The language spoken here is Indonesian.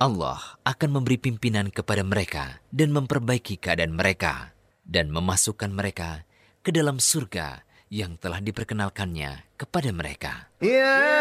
Allah akan memberi pimpinan kepada mereka dan memperbaiki keadaan mereka dan memasukkan mereka ke dalam surga yang telah diperkenalkannya kepada mereka.